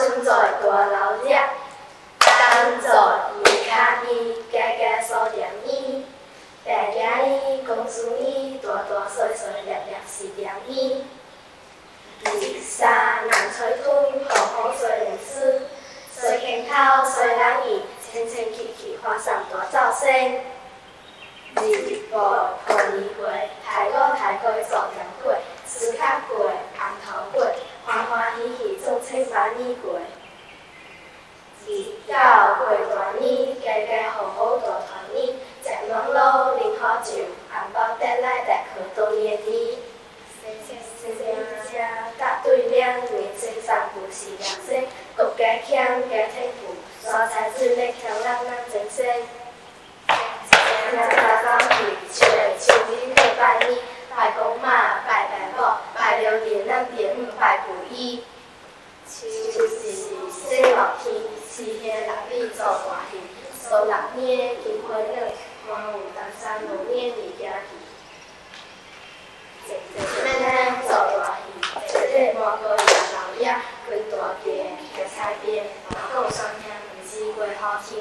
春在大老热，当作伊卡伊，家家所念伊，白家伊，公孙伊，大大细细粒粒是念伊。二三南吹风，好好吹人丝，吹天头，吹人意，清清气气花上大灶声。二步破二过，太过做人过，思较过，红头过，欢欢喜喜做清白年过。二九过大年，家家户户大团圆，食暖炉，啉好酒，红包得来得去多年年。生车搭对联，年生三不是两生，国家强家天富，山菜水力强人争生。大早起，笑日去拜年，拜公妈，拜母，拜六日咱爹母拜父姨。秋是洗落天，四兄六弟做大戏，数6年金花卵，满有135年离家去。每天做大戏，这满个月老爷，开大店，开菜店，讲双兄毋是过好听。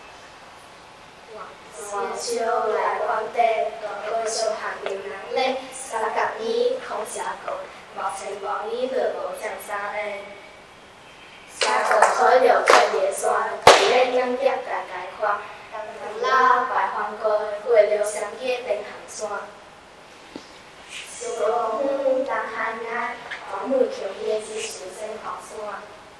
烧来关地，过小项牛人咧，3角年空社过，无千无年就无正三个。三个吹着吹叶山，地咧两叶家家看，东老拜番过，过了双街登行山。小公园东海岸，花木桥也是树生后山。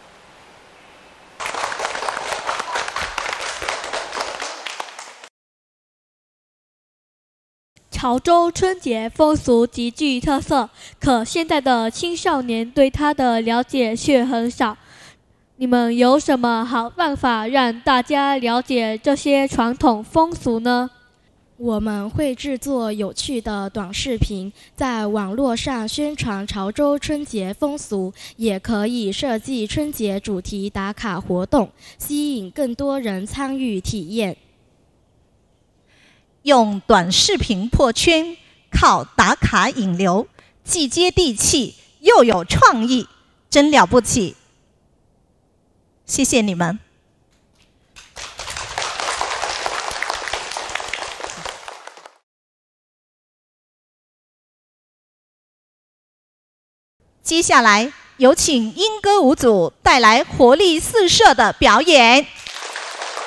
潮州春节风俗极具特色，可现在的青少年对它的了解却很少。你们有什么好办法让大家了解这些传统风俗呢？ 我们会制作有趣的短视频，在网络上宣传潮州春节风俗，也可以设计春节主题打卡活动，吸引更多人参与体验。 用短视频破圈，靠打卡引流，既接地气又有创意，真了不起！谢谢你们。接下来有请莺歌舞组带来活力四射的表演。